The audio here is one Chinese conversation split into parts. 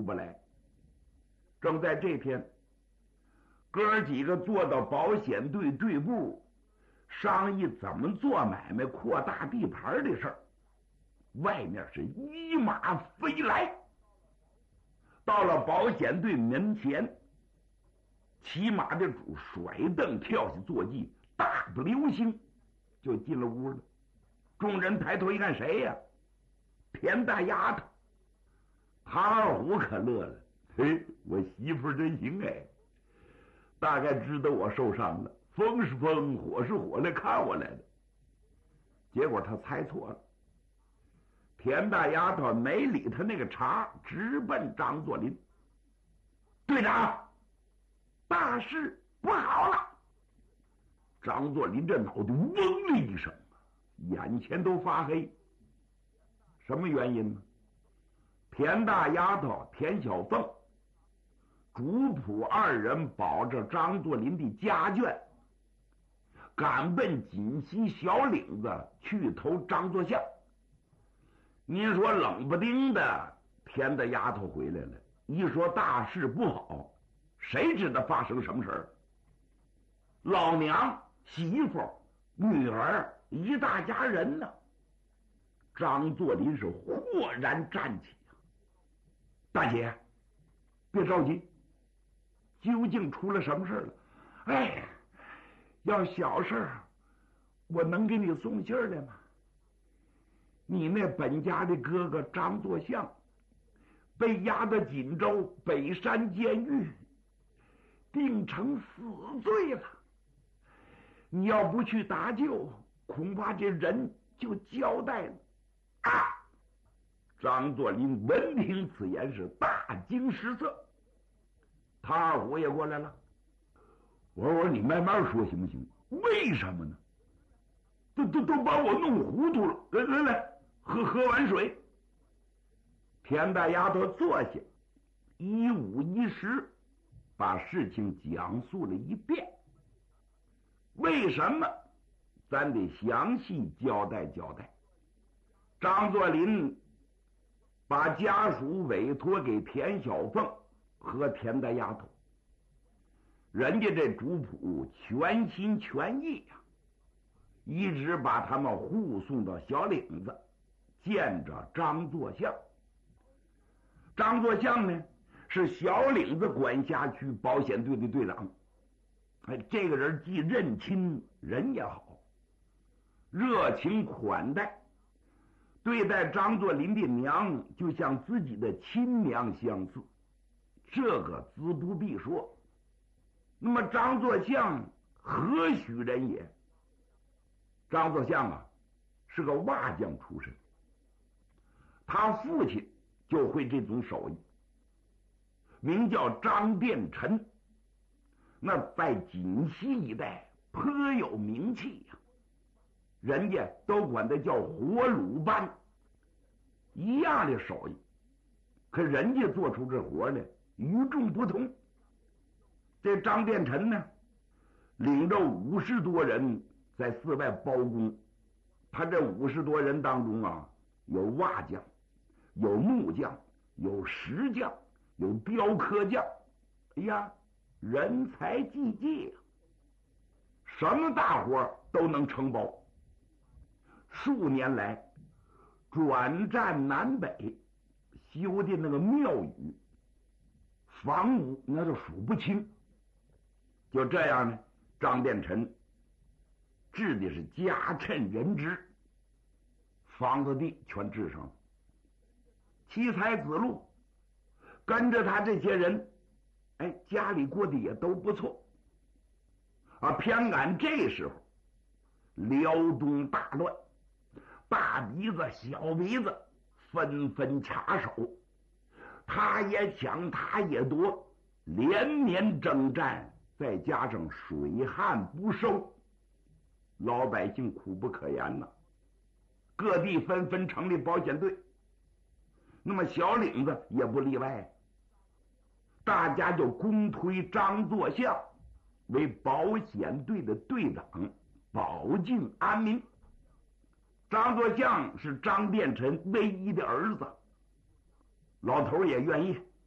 出不来。正在这天，哥儿几个坐到保险队队部，商议怎么做买卖、扩大地盘的事儿。外面是一马飞来，到了保险队门前，骑马的主甩蹬跳下坐骑，大步流星就进了屋了。众人抬头一看，谁呀？田大丫头。唐二虎可乐了，嘿，我媳妇真行哎，大概知道我受伤了，风是风，火是火来看我来的。结果他猜错了，田大丫头没理他那个茬，直奔张作霖。队长，大事不好了！张作霖这脑袋嗡的一声，眼前都发黑。什么原因呢？田大丫头、田小凤、主仆二人保着张作霖的家眷，赶奔锦西小岭子去投张作相。您说冷不丁的，田大丫头回来了，一说大事不好，谁知道发生什么事儿？老娘、媳妇、女儿一大家人呢。张作霖是豁然站起，大姐，别着急，究竟出了什么事了？哎，要小事我能给你送信来吗？你那本家的哥哥张作相被押到锦州北山监狱，定成死罪了。你要不去搭救，恐怕这人就交代了。啊！张作霖闻听此言是大惊失色。唐二虎也过来了，我说你慢慢说行不行？为什么呢？都把我弄糊涂了。来，喝碗水。田大丫头坐下，一五一十把事情讲述了一遍。为什么？咱得详细交代交代。张作霖把家属委托给田小凤和田大丫头，人家这主仆全心全意呀，一直把他们护送到小岭子见着张作相。张作相呢，是小岭子管辖区保险队的队长。哎，这个人既认亲，人也好，热情款待，对待张作霖的娘就像自己的亲娘相似，这个自不必说。那么张作相何许人也？张作相啊，是个瓦匠出身，他父亲就会这种手艺，名叫张殿臣，那在锦西一带颇有名气呀，人家都管他叫活鲁班。一样的手艺，可人家做出这活呢与众不同。这张殿臣呢，领着50多人在寺外包工。他这50多人当中啊，有瓦匠，有木匠，有石匠，有雕刻匠。哎呀，人才济济，什么大活都能承包。数年来转战南北，修的那个庙宇房屋那就数不清。就这样呢，张殿臣治的是家趁人之，房子地全治上了。妻财子禄跟着他这些人，哎，家里过得也都不错啊。偏赶这时候辽东大乱，大鼻子小鼻子纷纷卡手，他也抢他也夺，连年征战，再加上水旱不收，老百姓苦不可言呐。各地纷纷成立保险队，那么小岭子也不例外，大家就公推张作相为保险队的队长，保境安民。张作相是张殿臣唯一的儿子，老头也愿意，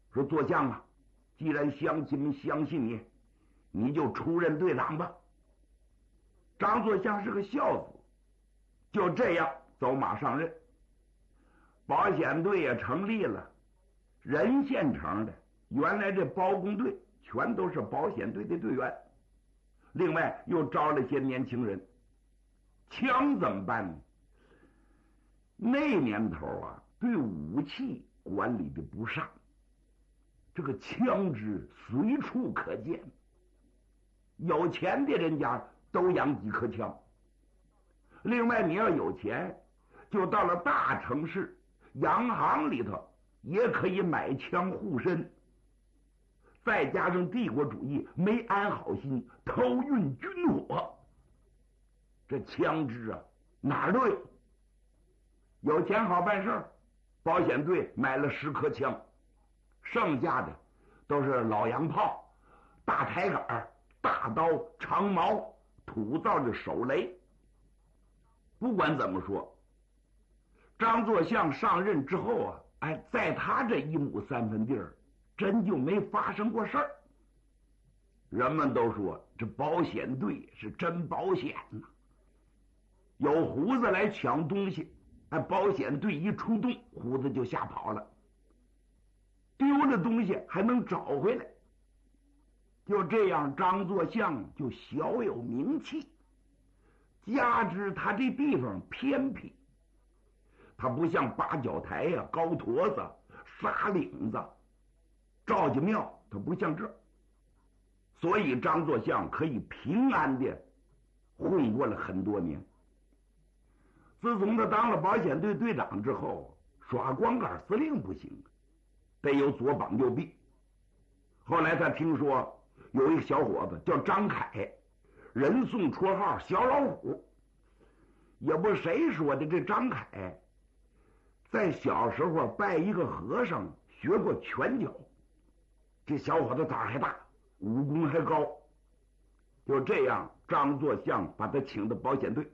说坐相啊，既然乡亲们相信你，你就出任队长吧。张作相是个孝子，就这样走马上任。保险队也成立了，任县城的原来这包工队全都是保险队的队员，另外又招了些年轻人。枪怎么办呢？那年头啊，对武器管理的不善，这个枪支随处可见，有钱的人家都养几颗枪。另外你要有钱，就到了大城市洋行里头也可以买枪护身。再加上帝国主义没安好心，偷运军火，这枪支啊哪儿都有。有钱好办事儿，保险队买了10颗枪，剩下的都是老洋炮、大抬杆、大刀、长矛、土造的手雷。不管怎么说，张作相上任之后啊，在他这1亩3分地儿，真就没发生过事儿。人们都说这保险队是真保险呐，有胡子来抢东西，保险队一出动，胡子就吓跑了，丢了东西还能找回来。就这样，张作相就小有名气。加之他这地方偏僻，他不像八角台呀、高坨子、沙岭子、赵家庙，他不像这，所以张作相可以平安的混过了很多年。自从他当了保险队队长之后，耍光杆司令不行，得有左膀右臂。后来他听说有一个小伙子叫张凯，人送绰号小老虎。也不谁说的，这张凯在小时候拜一个和尚学过拳脚，这小伙子胆儿还大，武功还高。就这样，张作相把他请到保险队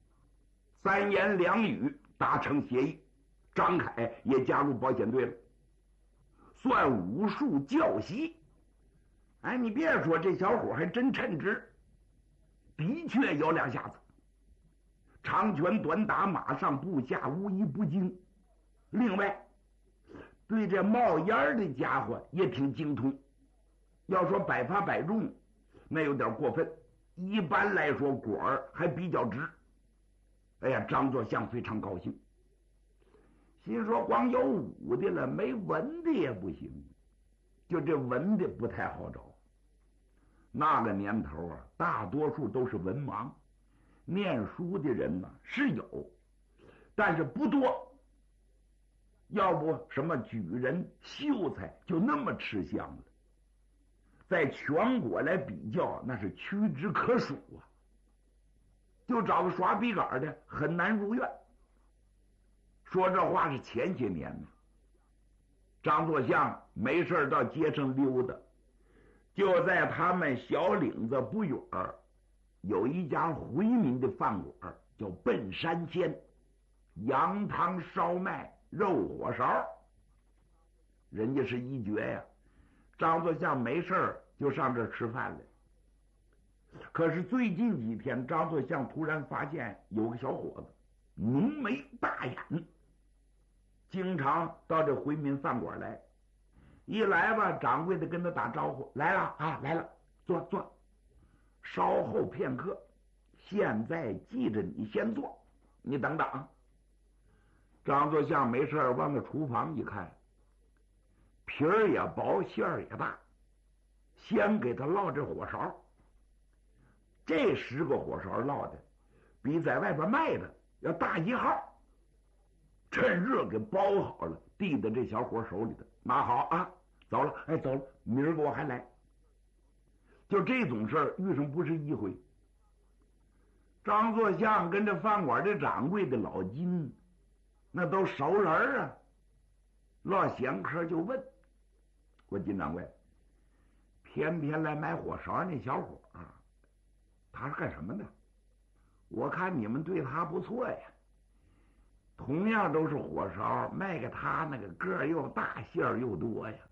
，3言2语达成协议，张凯也加入保险队了，算武术教习。你别说，这小伙还真称职，的确有2下子，长拳短打、马上步下无一不精。另外对这冒烟的家伙也挺精通，要说百发百中那有点过分，一般来说果儿还比较直。张作相非常高兴，心说光有武的了，没文的也不行，就这文的不太好找。那个年头啊，大多数都是文盲，念书的人呢是有，但是不多。要不什么举人、秀才就那么吃香了，在全国来比较，那是屈指可数啊。就找个耍笔杆的很难如愿。说这话是前些年呢，张作相没事到街上溜达，就在他们小岭子不远有一家回民的饭馆，叫笨山鲜，羊汤烧麦肉火烧，人家是一绝呀。张作相没事就上这吃饭来。可是最近几天，张作相突然发现有个小伙子浓眉大眼，经常到这回民饭馆来。一来吧，掌柜的跟他打招呼：“来了啊，来了，坐坐。稍后片刻，现在记着你先坐，你等等啊。”张作相没事往那厨房一看，皮儿也薄，馅儿也大，先给他烙这火烧。这10个火烧烙的比在外边卖的要大1号，趁热给包好了，递到这小伙手里头，拿好啊，走了，走了，明儿个我还来。就这种事儿遇上不是一回。张作相跟这饭馆的掌柜的老金那都熟人啊，落闲客就问我：“金掌柜，偏偏来买火烧那小伙他是干什么的？我看你们对他不错呀，同样都是火烧，卖给他那个个儿又大，馅儿又多呀。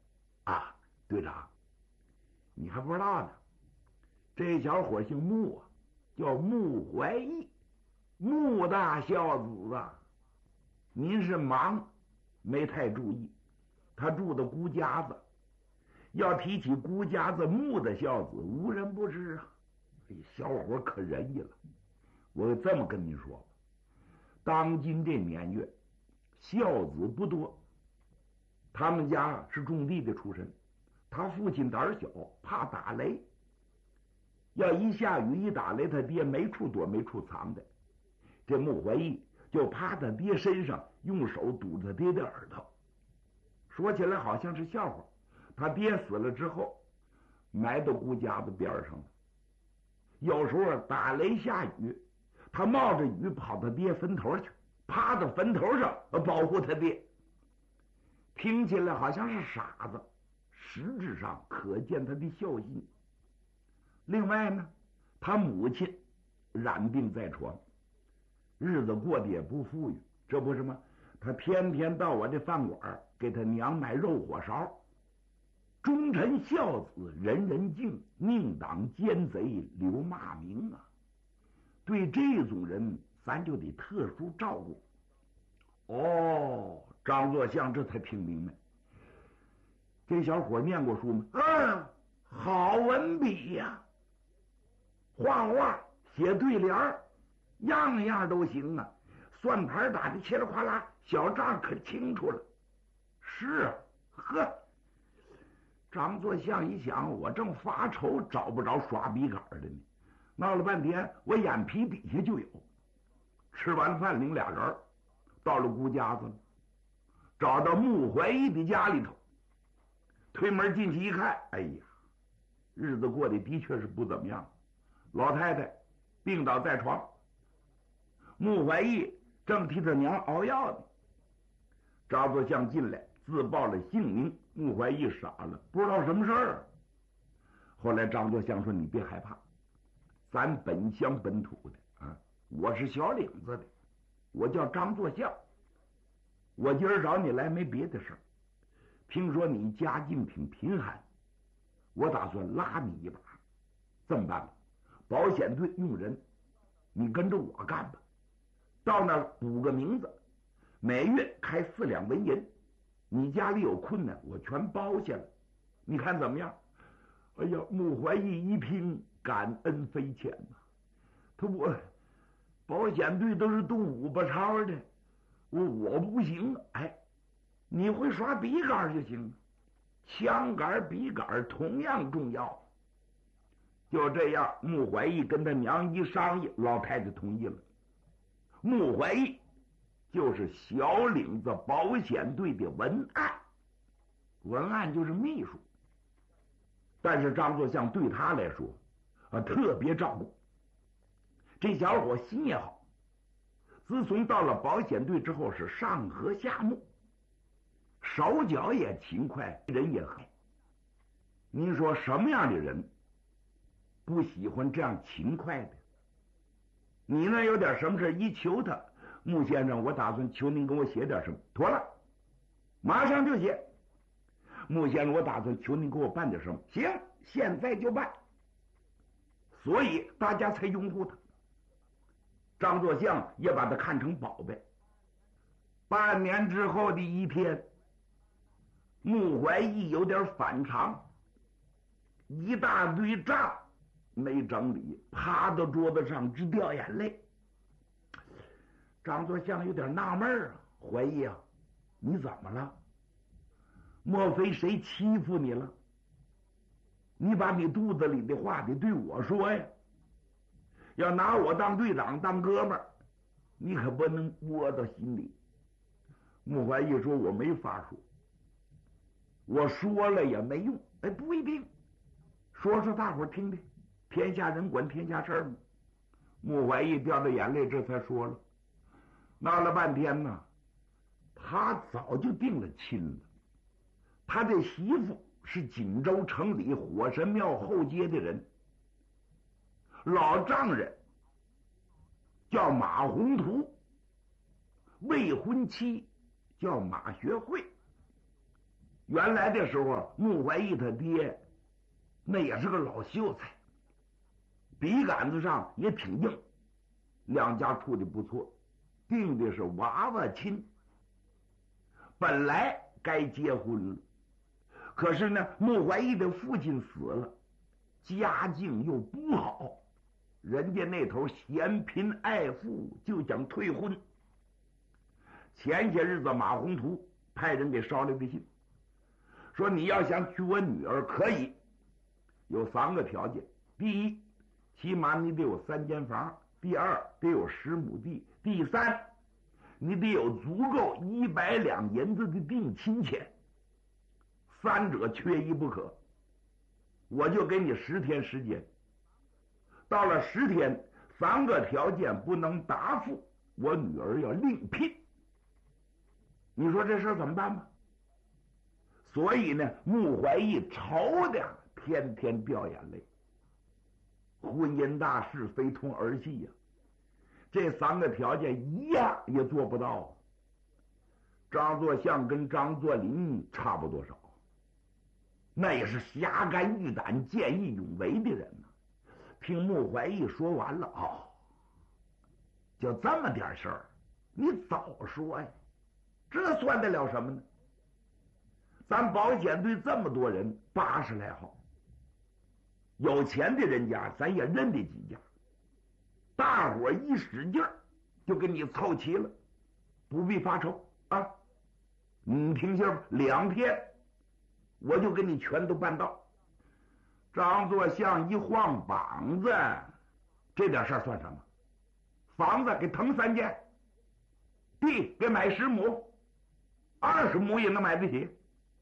啊，队长，你还不知道呢，这小伙姓穆啊，叫穆怀义，穆大孝子啊。您是忙，没太注意，他住的孤家子。要提起孤家子穆的孝子，无人不知啊。小伙可仁义了。我这么跟你说，当今这年月，孝子不多。他们家是种地的出身，他父亲胆小，怕打雷。要一下雨一打雷，他爹没处躲没处藏的。这穆怀义就趴他爹身上，用手堵着爹的耳朵。说起来好像是笑话。他爹死了之后，埋到孤家子边上了。有时候打雷下雨，他冒着雨跑他爹坟头去，趴到坟头上保护他爹。听起来好像是傻子，实质上可见他的孝心。另外呢，他母亲染病在床，日子过得也不富裕。这不是吗？他天天到我这饭馆给他娘买肉火烧。忠臣孝子人人敬，宁挡奸贼留骂名啊！对这种人，咱就得特殊照顾。哦，张作相这才听明白，这小伙念过书吗？好文笔呀，画画、写对联，样样都行啊。算盘打的嘁哩哗啦，小账可清楚了。是啊，呵。张作相一想，我正发愁找不着刷笔杆的呢，闹了半天，我眼皮底下就有。吃完饭领俩人到了孤家子了，找到穆怀义的家里头，推门进去一看，哎呀，日子过得的确是不怎么样。老太太病倒在床，穆怀义正替他娘熬药呢。张作相进来自报了姓名，穆怀义傻了，不知道什么事儿。后来张作相说：“你别害怕，咱本乡本土的啊，我是小岭子的，我叫张作相。我今儿找你来没别的事儿，听说你家境挺贫寒，我打算拉你一把。这么办吧，保险队用人，你跟着我干吧。到那儿补个名字，每月开4两纹银。你家里有困难，我全包下了，你看怎么样？”哎呀，穆怀义一听，感恩非浅呐。我保险队都是动5把钞的，我不行。哎，你会刷笔杆就行，枪杆笔杆同样重要。就这样，穆怀义跟他娘一商议，老太太同意了。穆怀义就是小岭子保险队的文案，文案就是秘书。但是张作相对他来说特别照顾。这小伙心也好，自从到了保险队之后是上和下木，手脚也勤快，人也狠。您说什么样的人不喜欢这样勤快的？你那有点什么事一求他，穆先生，我打算求您给我写点什么，妥了，马上就写。穆先生，我打算求您给我办点什么，行，现在就办。所以大家才拥护他，张作相也把他看成宝贝。半年之后的一天，穆怀义有点反常，一大堆账没整理，趴到桌子上直掉眼泪。张作相有点纳闷啊，怀义啊，你怎么了？莫非谁欺负你了？你把你肚子里的话得对我说呀！要拿我当队长当哥们儿，你可不能窝到心里。穆怀义说：“我没法说，我说了也没用。哎，不一定，说说大伙儿听听，天下人管天下事儿嘛。”穆怀义掉着眼泪，这才说了。闹了半天呢，他早就定了亲了。他的媳妇是锦州城里火神庙后街的人，老丈人叫马宏图，未婚妻叫马学会。 原来的时候，穆怀义他爹那也是个老秀才，笔杆子上也挺硬，两家处的不错，定的是娃娃亲。本来该结婚了，可是呢，穆怀义的父亲死了，家境又不好，人家那头嫌贫爱富，就想退婚。前些日子马宏图派人给捎来的信，说你要想娶我女儿可以，有3个条件：第一，起码你得有3间房；第二，得有10亩地；第三，你得有足够100两银子的定亲钱。3者缺一不可。我就给你10天时间，到了10天，3个条件不能答复，我女儿要另聘。你说这事怎么办吧？所以呢，穆怀义愁的天天掉眼泪。婚姻大事非同儿戏呀，这3个条件一样也做不到。张作相跟张作霖差不多少，那也是侠肝义胆、见义勇为的人呢。听穆怀义说完了，就这么点事儿，你早说呀，这算得了什么呢？咱保险队这么多人，80来号，有钱的人家咱也认得几家，大伙一使劲儿就给你凑齐了，不必发愁啊。你听信吧，2天我就给你全都办到。张作相一晃膀子，这点事儿算什么？房子给腾3间，地给买10亩，20亩也能买得起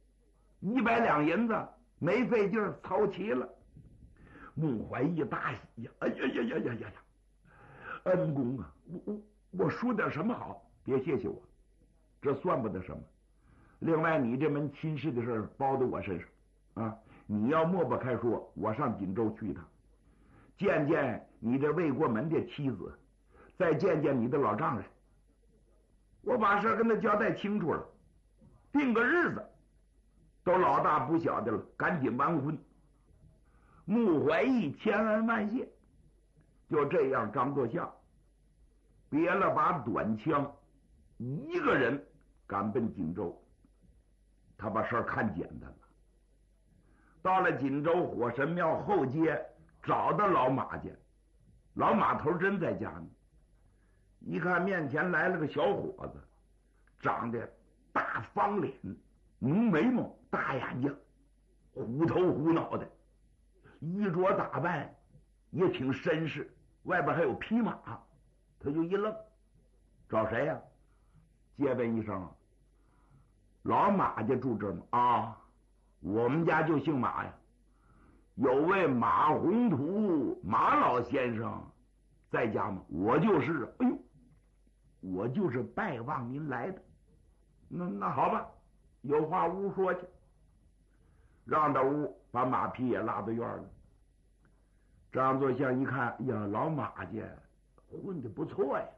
，100两银子没费劲儿操齐了。穆怀义大喜呀！哎呀呀呀呀呀呀！恩公啊，我说点什么好？别谢谢我，这算不得什么。另外，你这门亲事的事包在我身上啊！你要抹不开说，我上锦州去一趟，见见你这魏国门的妻子，再见见你的老丈人。我把事跟他交代清楚了，定个日子，都老大不小的了，赶紧完婚。穆怀义千恩万谢。就这样，张作相别了把短枪，一个人赶奔锦州。他把事儿看简单了。到了锦州火神庙后街，找到老马家，老马头真在家呢。一看面前来了个小伙子，长得大方脸、浓眉毛、大眼睛、虎头虎脑的，衣着打扮也挺绅士，外边还有匹马。他就一愣，找谁呀？借问一声，老马家住这儿吗？啊，我们家就姓马呀，有位马宏图马老先生在家吗？我就是。哎呦，我就是拜望您来的。那好吧，有话屋说去。让到屋，把马匹也拉到院了。张作相一看，呀，老马家混得不错呀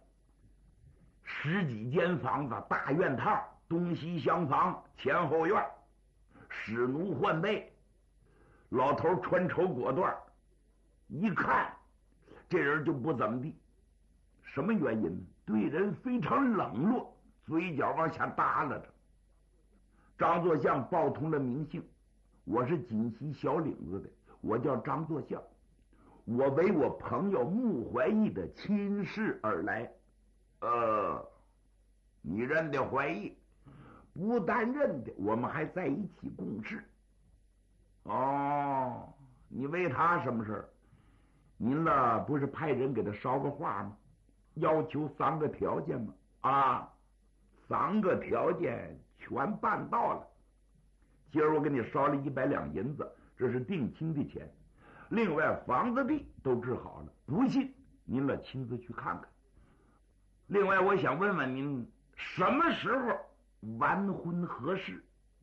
，10几间房子，大院套，东西厢房，前后院，使奴换背，老头穿绸裹缎，一看这人就不怎么地。什么原因呢？对人非常冷落，嘴角往下耷拉着。张作相报通了名姓，我是锦西小岭子的，我叫张作相，我为我朋友穆怀义的亲事而来。你认得怀义？不但认得，我们还在一起共事。哦，你为他什么事儿？您呢不是派人给他捎个话吗？要求3个条件吗？啊，3个条件全办到了。今儿我给你捎了100两银子，这是定亲的钱。另外房子地都治好了，不信您了亲自去看看。另外我想问问您，什么时候完婚合适？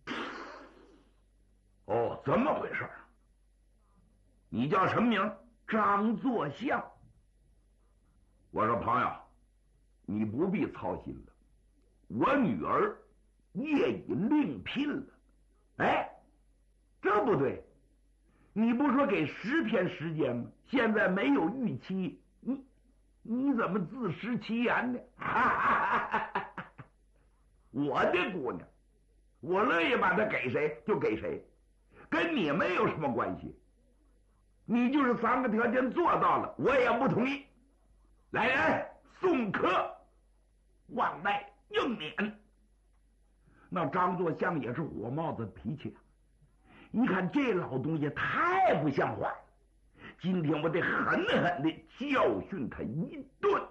哦，怎么回事？你叫什么名？张作相。我说朋友，你不必操心了，我女儿业已另聘了， 哎，这不对，你不说给10天时间吗？现在没有预期，你怎么自食其言呢？我的姑娘，我乐意把她给谁就给谁，跟你没有什么关系。你就是3个条件做到了，我也不同意。来人，送客，往外应撵。那张作相也是火冒子脾气啊！你看这老东西太不像话了，今天我得狠狠的教训他一顿。